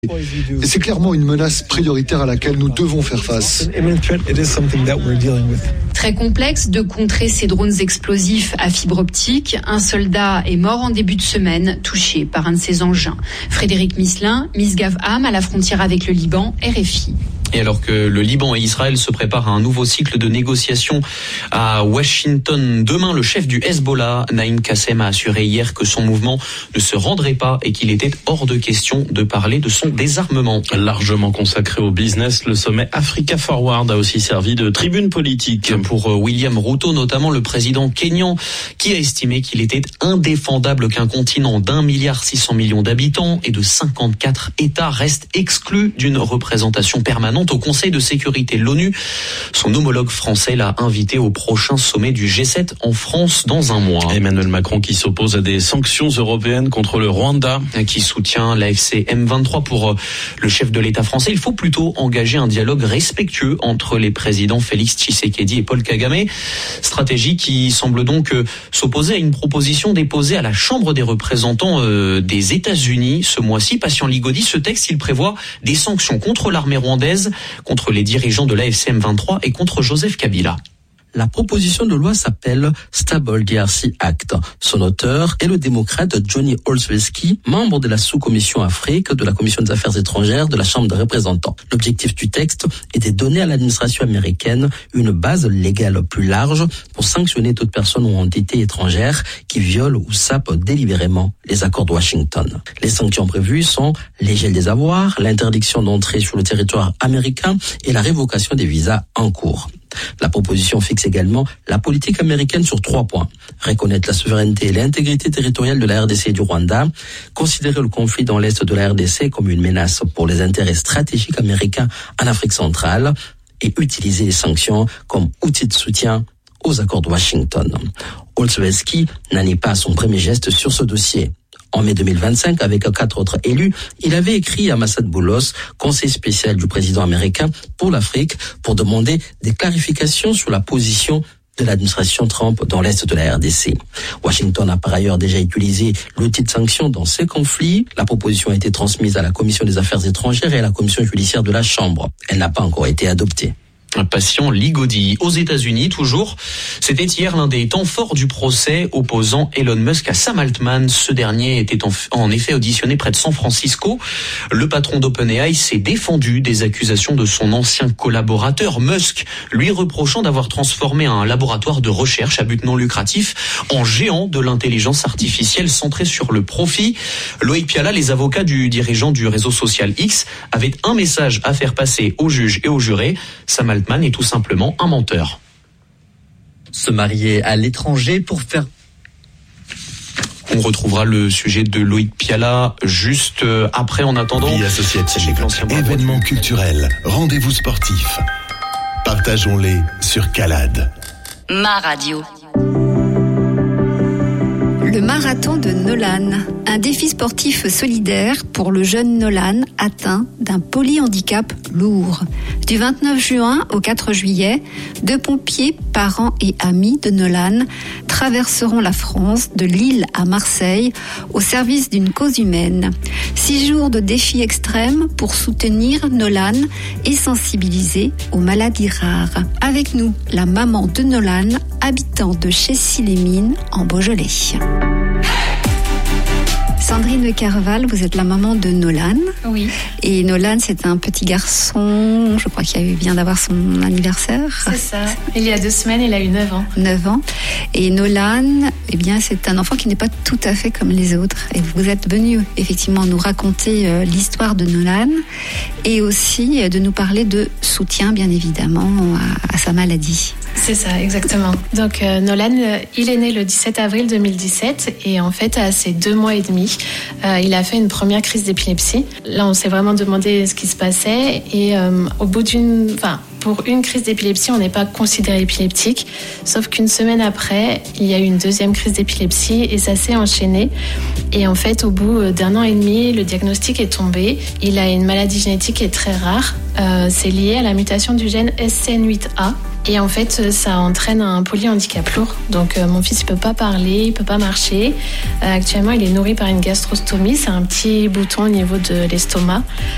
Et c'est clairement une menace prioritaire à laquelle nous devons faire face. Très complexe de contrer ces drones explosifs à fibre optique. Un soldat est mort en début de semaine, touché par un de ces engins. Frédéric Misselin, Misgav Am, à la frontière avec le Liban, RFI. Et alors que le Liban et Israël se préparent à un nouveau cycle de négociations à Washington, demain, le chef du Hezbollah, Naïm Kassem, a assuré hier que son mouvement ne se rendrait pas et qu'il était hors de question de parler de son désarmement. Largement consacré au business, le sommet Africa Forward a aussi servi de tribune politique. Pour William Ruto, notamment le président kényan, qui a estimé qu'il était indéfendable qu'un continent d'1,6 milliard d'habitants et de 54 États reste exclu d'une représentation permanente au Conseil de sécurité de l'ONU. Son homologue français l'a invité au prochain sommet du G7 en France dans un mois. Emmanuel Macron qui s'oppose à des sanctions européennes contre le Rwanda. Qui soutient l'AFC M23. Pour le chef de l'État français, il faut plutôt engager un dialogue respectueux entre les présidents Félix Tshisekedi et Paul Kagame. Stratégie qui semble donc s'opposer à une proposition déposée à la Chambre des représentants des États-Unis ce mois-ci. Patient Ligodi, ce texte, il prévoit des sanctions contre l'armée rwandaise, contre les dirigeants de l'AFC M23 et contre Joseph Kabila. La proposition de loi s'appelle Stable DRC Act. Son auteur est le démocrate Johnny Olszewski, membre de la sous-commission Afrique de la Commission des Affaires étrangères de la Chambre des représentants. L'objectif du texte est de donner à l'administration américaine une base légale plus large pour sanctionner toute personne ou entité étrangère qui viole ou sape délibérément les accords de Washington. Les sanctions prévues sont les gels des avoirs, l'interdiction d'entrer sur le territoire américain et la révocation des visas en cours. La proposition fixe également la politique américaine sur 3 points. Reconnaître la souveraineté et l'intégrité territoriale de la RDC et du Rwanda, considérer le conflit dans l'est de la RDC comme une menace pour les intérêts stratégiques américains en Afrique centrale et utiliser les sanctions comme outil de soutien aux accords de Washington. Olszewski n'en est pas à son premier geste sur ce dossier. En mai 2025, avec 4 autres élus, il avait écrit à Massad Boulos, conseiller spécial du président américain pour l'Afrique, pour demander des clarifications sur la position de l'administration Trump dans l'est de la RDC. Washington a par ailleurs déjà utilisé l'outil de sanction dans ces conflits. La proposition a été transmise à la Commission des Affaires étrangères et à la Commission judiciaire de la Chambre. Elle n'a pas encore été adoptée. Un patient Ligodi. Aux États-Unis, toujours, c'était hier l'un des temps forts du procès opposant Elon Musk à Sam Altman. Ce dernier était en effet auditionné près de San Francisco. Le patron d'OpenAI s'est défendu des accusations de son ancien collaborateur Musk, lui reprochant d'avoir transformé un laboratoire de recherche à but non lucratif en géant de l'intelligence artificielle centrée sur le profit. Loïc Piala, les avocats du dirigeant du réseau social X, avaient un message à faire passer aux juges et aux jurés. Sam Altman est tout simplement un menteur. Se marier à l'étranger pour faire... On retrouvera le sujet de Loïc Piala juste après. En attendant, Vie associative, événements culturels, rendez-vous sportifs. Partageons-les sur Calade. Ma radio. Le marathon de Nolan, un défi sportif solidaire pour le jeune Nolan atteint d'un polyhandicap lourd. Du 29 juin au 4 juillet, 2 pompiers, parents et amis de Nolan traverseront la France de Lille à Marseille au service d'une cause humaine. 6 jours de défis extrêmes pour soutenir Nolan et sensibiliser aux maladies rares. Avec nous, la maman de Nolan, habitant de Chessy-les-Mines en Beaujolais. Sandrine Le Carval, vous êtes la maman de Nolan. Oui. Et Nolan, c'est un petit garçon, je crois qu'il vient d'avoir son anniversaire. C'est ça. Il y a 2 semaines, il a eu 9 ans. 9 ans. Et Nolan, eh bien, c'est un enfant qui n'est pas tout à fait comme les autres. Et vous êtes venu effectivement nous raconter l'histoire de Nolan et aussi de nous parler de soutien, bien évidemment, à sa maladie. C'est ça, exactement. Donc Nolan, il est né le 17 avril 2017 et en fait, à ses 2 mois et demi, il a fait une première crise d'épilepsie. Là, on s'est vraiment demandé ce qui se passait et au bout pour une crise d'épilepsie, on n'est pas considéré épileptique, sauf qu'une semaine après, il y a eu une 2e crise d'épilepsie et ça s'est enchaîné. Et en fait, au bout d'1 an et demi, le diagnostic est tombé. Il a une maladie génétique qui est très rare. C'est lié à la mutation du gène SCN8A. Et en fait, ça entraîne un polyhandicap lourd. Donc, mon fils, il peut pas parler, il peut pas marcher. Actuellement, il est nourri par une gastrostomie. C'est un petit bouton au niveau de l'estomac.